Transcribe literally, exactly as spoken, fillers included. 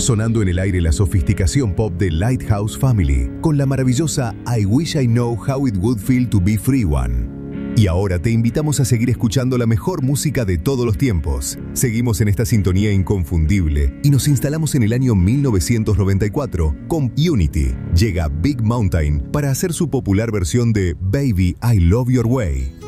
Sonando en el aire la sofisticación pop de Lighthouse Family, con la maravillosa I Wish I Know How It Would Feel to Be Free One. Y ahora te invitamos a seguir escuchando la mejor música de todos los tiempos. Seguimos en esta sintonía inconfundible y nos instalamos en el año mil novecientos noventa y cuatro con Unity. Llega Big Mountain para hacer su popular versión de Baby I Love Your Way.